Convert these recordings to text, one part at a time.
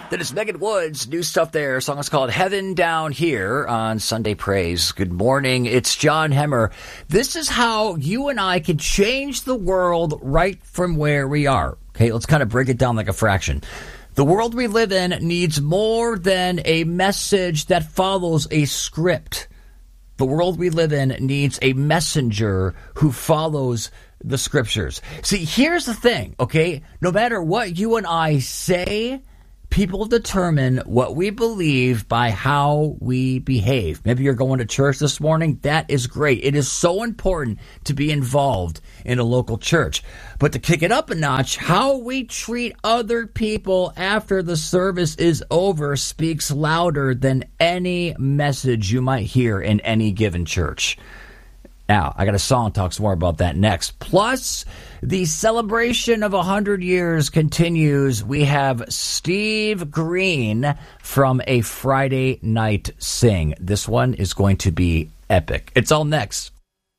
That is Megan Woods. New stuff there. A song is called Heaven Down Here on Sunday Praise. Good morning. It's John Hemmer. This is how you and I can change the world right from where we are. Okay, let's kind of break it down like a fraction. The world we live in needs more than a message that follows a script. The world we live in needs a messenger who follows the scriptures. See, here's the thing, okay? No matter what you and I say, people determine what we believe by how we behave. Maybe you're going to church this morning. That is great. It is so important to be involved in a local church. But to kick it up a notch, how we treat other people after the service is over speaks louder than any message you might hear in any given church. Now, I got a song that talks more about that next. Plus, the celebration of 100 years continues. We have Steve Green from A Friday Night Sing. This one is going to be epic. It's all next.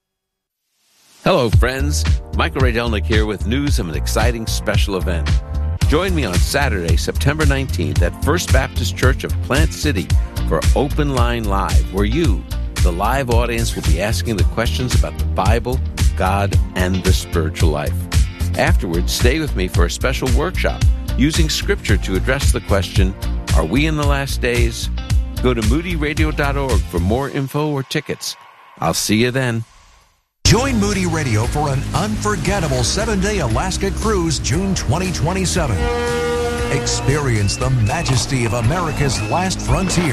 Hello, friends. Michael Rydelnik here with news of an exciting special event. Join me on Saturday, September 19th at First Baptist Church of Plant City for Open Line Live, where you, the live audience, will be asking the questions about the Bible, God, and the spiritual life. Afterwards, stay with me for a special workshop using Scripture to address the question, are we in the last days? Go to moodyradio.org for more info or tickets. I'll see you then. Join Moody Radio for an unforgettable 7-day Alaska cruise June 2027. Experience the majesty of America's last frontier.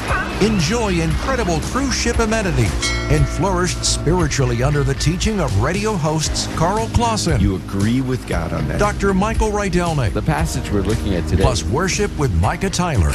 Enjoy incredible cruise ship amenities and flourish spiritually under the teaching of radio hosts Carl Clausen. You agree with God on that. Dr. Michael Rydelnik. The passage we're looking at today. Plus worship with Micah Tyler.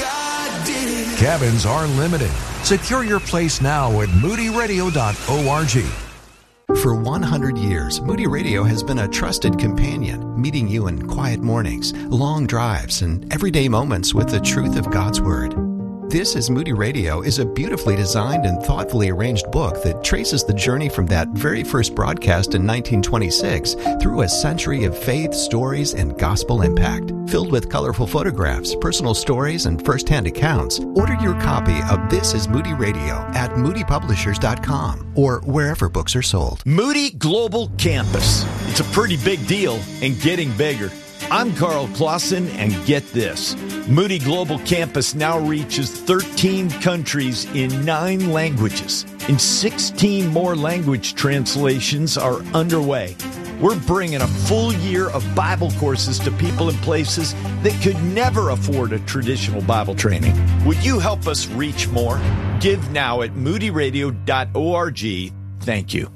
Cabins are limited. Secure your place now at moodyradio.org. For 100 years, Moody Radio has been a trusted companion, meeting you in quiet mornings, long drives, and everyday moments with the truth of God's Word. This is Moody Radio is a beautifully designed and thoughtfully arranged book that traces the journey from that very first broadcast in 1926 through a century of faith, stories, and gospel impact. Filled with colorful photographs, personal stories, and first-hand accounts, order your copy of This is Moody Radio at moodypublishers.com or wherever books are sold. Moody Global Campus. It's a pretty big deal and getting bigger. I'm Carl Clausen, and get this. Moody Global Campus now reaches 13 countries in 9 languages, and 16 more language translations are underway. We're bringing a full year of Bible courses to people in places that could never afford a traditional Bible training. Would you help us reach more? Give now at moodyradio.org. Thank you.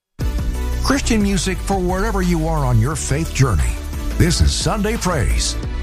Christian music for wherever you are on your faith journey. This is Sunday Praise